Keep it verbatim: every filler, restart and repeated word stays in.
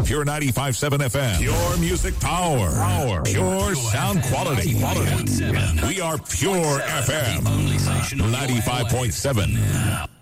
Pure ninety-five point seven F M. Pure music power. Power. Pure sound quality. Quality. We are Pure F M. ninety-five point seven.